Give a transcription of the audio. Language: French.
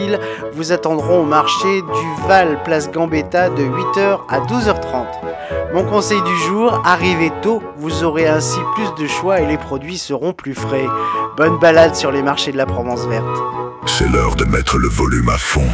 vous attendront au marché du Val Place Gambetta de 8h à 12h30. Mon conseil du jour, arrivez tôt, vous aurez ainsi plus de choix et les produits seront plus frais. Bonne balade sur les marchés de la Provence verte. C'est l'heure de mettre le volume à fond.